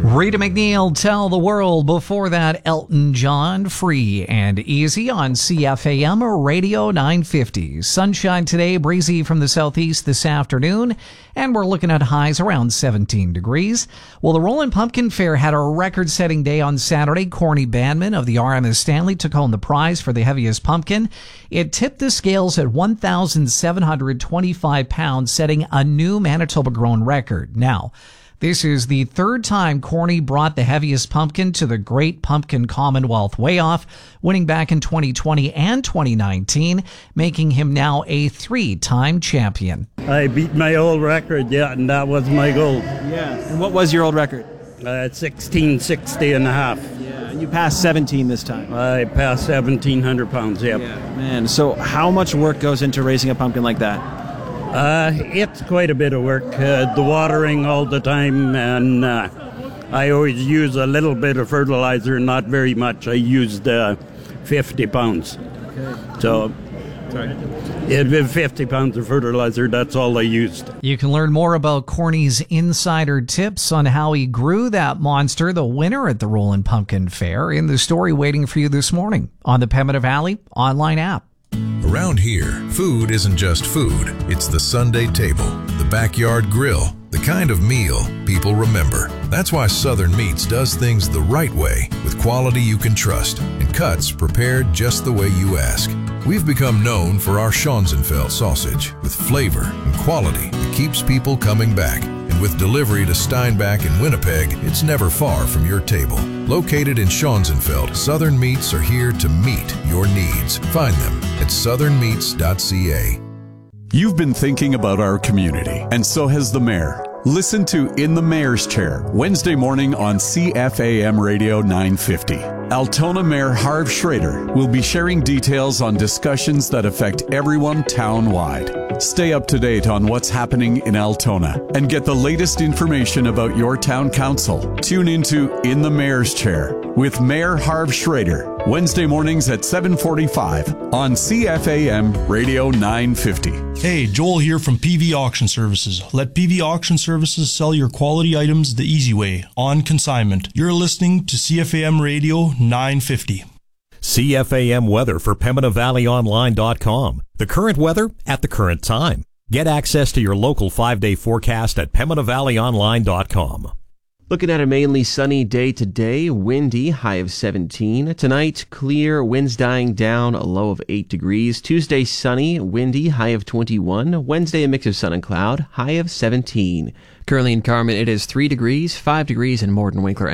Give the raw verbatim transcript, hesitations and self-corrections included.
Rita McNeil, Tell the World. Before that, Elton John, Free and Easy on C F A M Radio nine fifty. Sunshine today, breezy from the southeast this afternoon, and we're looking at highs around seventeen degrees. Well, the Rollin' Pumpkin Fair had a record-setting day on Saturday. Corny Bandman of the R M S Stanley took home the prize for the heaviest pumpkin. It tipped the scales at one thousand seven hundred twenty-five pounds, setting a new Manitoba-grown record. Now, this is the third time Corny brought the heaviest pumpkin to the Great Pumpkin Commonwealth Weigh-Off, winning back in twenty twenty and twenty nineteen, making him now a three-time champion. I beat my old record, yeah, and that was my goal. Yeah. And what was your old record? Uh, sixteen sixty and a half. Yeah. And you passed seventeen this time. I passed seventeen hundred pounds, yep. Yeah. Man, so how much work goes into raising a pumpkin like that? Uh, it's quite a bit of work. Uh, the watering all the time, and uh, I always use a little bit of fertilizer, not very much. I used uh, fifty pounds. Okay. So, Sorry. It, fifty pounds of fertilizer, that's all I used. You can learn more about Corny's insider tips on how he grew that monster, the winner at the Rollin' Pumpkin Fair, in the story waiting for you this morning on the Pembina Valley online app. Around here, food isn't just food. It's the Sunday table, the backyard grill, the kind of meal people remember. That's why Southern Meats does things the right way, with quality you can trust and cuts prepared just the way you ask. We've become known for our Schonzenfeld sausage, with flavor and quality that keeps people coming back. And with delivery to Steinbach and Winnipeg, it's never far from your table. Located in Schonzenfeld, Southern Meats are here to meet your needs. Find them at southern meats dot c a. You've been thinking about our community, and so has the mayor. Listen to In the Mayor's Chair, Wednesday morning on C F A M Radio nine fifty. Altona Mayor Harv Schrader will be sharing details on discussions that affect everyone town-wide. Stay up to date on what's happening in Altona and get the latest information about your town council. Tune into In the Mayor's Chair with Mayor Harv Schrader, Wednesday mornings at seven forty-five on C F A M Radio nine fifty. Hey, Joel here from P V Auction Services. Let P V Auction Services sell your quality items the easy way, on consignment. You're listening to C F A M Radio nine fifty. C F A M weather for Pembina Valley Online dot com. The current weather at the current time. Get access to your local five-day forecast at Pembina Valley Online dot com. Looking at a mainly sunny day today, windy, high of seventeen. Tonight, clear, winds dying down, a low of eight degrees. Tuesday, sunny, windy, high of twenty-one. Wednesday, a mix of sun and cloud, high of seventeen. Currently in Carmen, it is three degrees, five degrees in Morden Winkler.